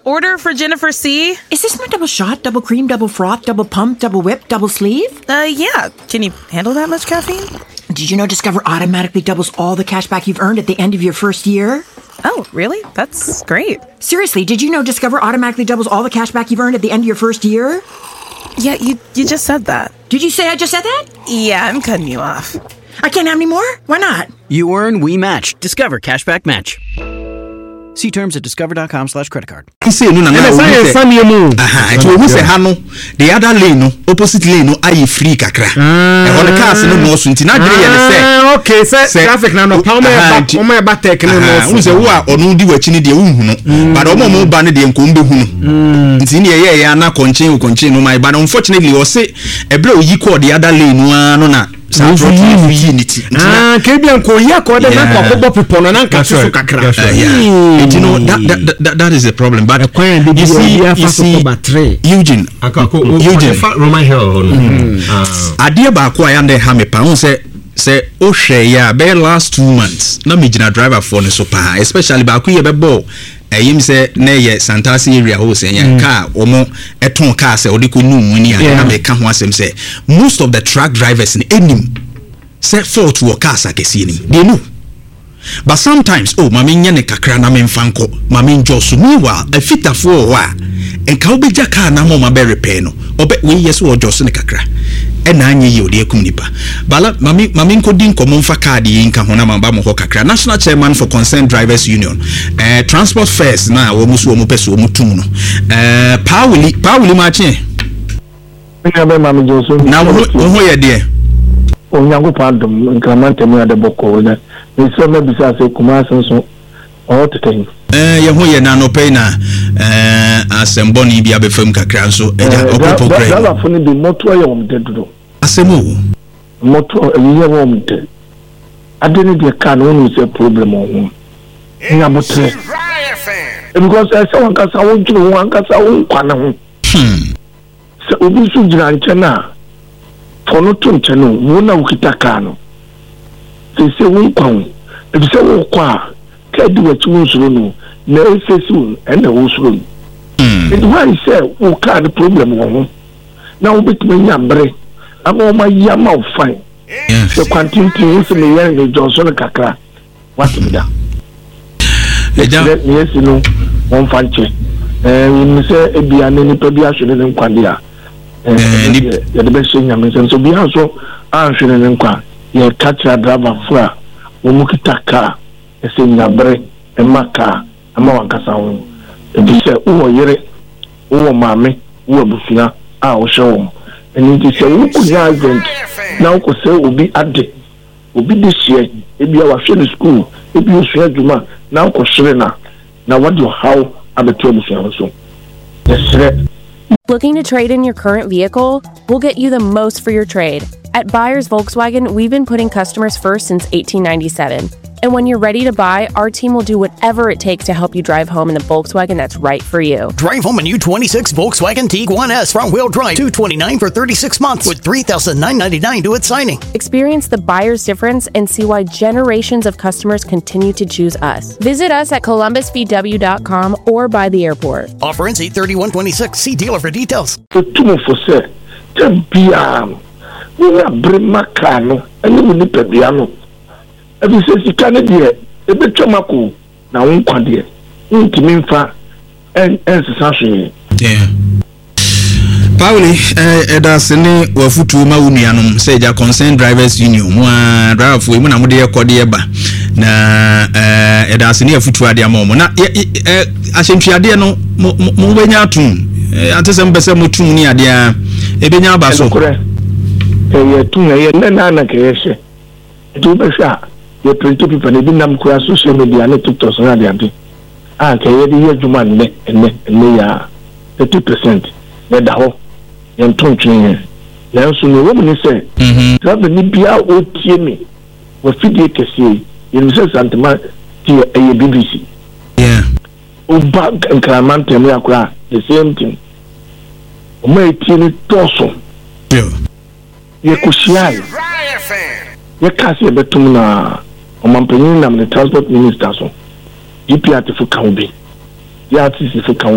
Order for Jennifer C. Is this my double shot, double cream, double froth, double pump, double whip, double sleeve? Yeah. Can you handle that much caffeine? Did you know Discover automatically doubles all the cash back you've earned at the end of your first year? Oh, really? That's great. Seriously, did you know Discover automatically doubles all the cash back you've earned at the end of your first year? Yeah, you just said that. Did you say I just said that? Yeah, I'm cutting you off. I can't have any more? Why not? You earn, we match. Discover Cashback Match. See terms at discover.com/creditcard. Say no na na. Who say hano the other lane no opposite lane no ayi free kakra. E ho the cars no no so ntina dwere ye ne say. Okay, say traffic na no pound me ba take no no. Who say wo a onu di wachi ne de wo hu no. But omo ba ne de nko mbe hu no. Nti ne ye na konchen no my but unfortunately o say ebre o yi ko the other lane no na. Unity. Kebian ko ya ko de na ko people no na nka so kakra. You know that is a problem. But you see Eugene Roman Hill. Adia ba ko ya ndɛ ha me pa say o hwɛ ya be last 2 months na me gina driver for ne so pa especially ba ko ye be ball yim say na ye Santasi area ho say ya car omo eton car say odiko nu muni na me ka ho asem say most of the truck drivers in enim say fault wo car sakesi enim they know. But sometimes mama nya ne kakra na me mfanko mama njoso meanwhile afitafo wa enka obeja car na mo ma be repair no obe we yes wo joso ne kakra na anye ye odi ekum nipa bala mami nkodi nkomo mfa card yi nka ho na mamba mo kakra National Chairman for Concerned Drivers Union Transport First na wo musu wo mu peso wo mutum no Pauli ma che nya be mami joso na wo ye de onyango padum nkramante mu ade boko na nso me bisa se kuma senso o teten ye ho ye na no pay na asembo ni bia be fam kakra nso eja opopo grade dala funi bi moto ye wom de dodo asemu moto ye wom de adeni de kan wonu se problem on nya motre because I saw nka sa wonjuru nka sa wonkwana ho se obi su jira nchena fono to ncheno wona ukita kano se wonkwan e se wo kwa ka di wachi wonsuro no na efesu and the wonsuro it why say wo ka the problem wo na wo betuma nyambre ama ma yama o fine the quantity is me yan the Johnson kakra what me da yes no one fanche we say e bia na ni pa bia hwene ne nkwade a ya de be she nyame so bia so an hwene ne nkwa ye catch driver for wo mu kitaka ese nyabre e maka ama wankasa ho e bi se wo yere wo maame wo abusua a wo hwe eni ti se wo kunya agent na wo se obi ade obi de hye e bia wa hwe ne school e bi osua adwuma na wo hwere na what do how abeto abusua so yes. Looking to trade in your current vehicle? We'll get you the most for your trade. At Buyers Volkswagen, we've been putting customers first since 1897. And when you're ready to buy, our team will do whatever it takes to help you drive home in the Volkswagen that's right for you. Drive home a new 26 Volkswagen Tiguan S front-wheel drive, $229 for 36 months with $3,999 to its signing. Experience the buyer's difference and see why generations of customers continue to choose us. Visit us at columbusvw.com or by the airport. Offer ends 8/31/26. See dealer for details. We are Brimakano and you will nip at the ano. If you say you can't hear a bit chomako now, one quantity, intiminfa and society. Yeah. Pauli, that's any wafutu maunianum, say the Concerned Drivers Union, one drive for women, Amudia Kodieba. Na that's any futu adia momo. Na ashimshi adia no mubenya tun. Antesem besa mutu ni adia ebenya baso. Tuna ye nana kese tu besha ye print people ne binam kura social media ne TikTok na dia bi ke ye di ye juma ne ya 30% ne da ho ye ntontwen ye nso ne wo mu ne se travel ni bia o tie me wo fidie kese ye no se santema ti ye BBC o ba nkraman tem ya kura the same thing o mai tie ni toso ye kushiyai ye kasi betum na omampanyin na the transport minister so EPRT fu kan bi ya TC fu kan